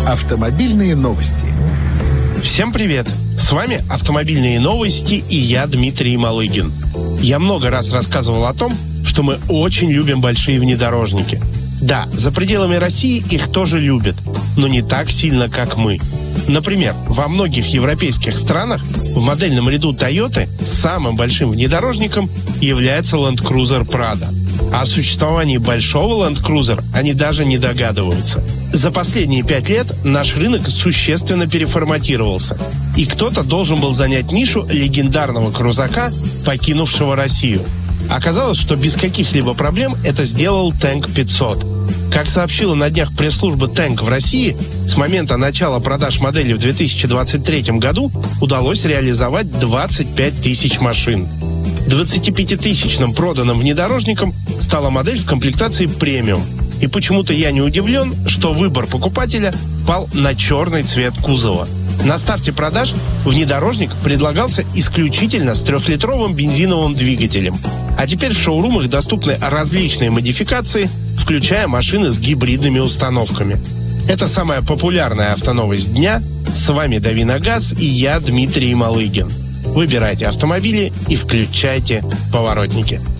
Автомобильные новости. Всем привет! С вами «Автомобильные новости» и я, Дмитрий Малыгин. Я много раз рассказывал о том, что мы очень любим большие внедорожники. Да, за пределами России их тоже любят, но не так сильно, как мы. Например, во многих европейских странах в модельном ряду Toyota самым большим внедорожником является Land Cruiser Prado. А о существовании большого Land Cruiser они даже не догадываются. За последние 5 лет наш рынок существенно переформатировался, и кто-то должен был занять нишу легендарного крузака, покинувшего Россию. Оказалось, что без каких-либо проблем это сделал Tank 500. Как сообщила на днях пресс-служба Tank в России, с момента начала продаж модели в 2023 году удалось реализовать 25 тысяч машин. 25-тысячным проданным внедорожником стала модель в комплектации премиум. И почему-то я не удивлен, что выбор покупателя пал на черный цвет кузова. На старте продаж внедорожник предлагался исключительно с 3-литровым бензиновым двигателем. А теперь в шоурумах доступны различные модификации, включая машины с гибридными установками. Это самая популярная автоновость дня. С вами «Дави на газ» и я, Дмитрий Малыгин. Выбирайте автомобили и включайте поворотники.